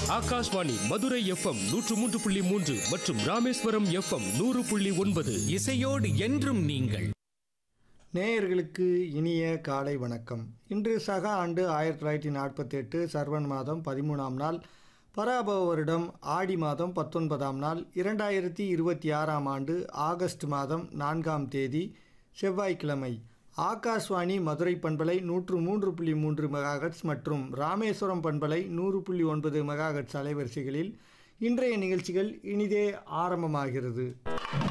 Akashvani Madurai FM 103.3 மற்றும் Rameswaram FM 100.9. இசையோடு என்றும் நீங்கள். நேயர்களுக்கு இனிய காலை வணக்கம். இன்று சக ஆண்டு 1948 சர்வன் மாதம் 13ஆம் நாள், பராபவ வருடம் ஆடி மாதம் 19ஆம் நாள், 2026ஆம் ஆண்டு ஆகஸ்ட் மாதம் 4ஆம் தேதி செவ்வாய்க்கிழமை. ஆகாஷ்வாணி மதுரை பண்பலை 103.3 மெகாஹெர்ட்ஸ் மற்றும் ராமேஸ்வரம் பண்பலை 100.9 மெகாஹெர்ட்ஸ் அலைவரிசைகளில் இன்றைய நிகழ்ச்சிகள் இனிதே ஆரம்பமாகிறது.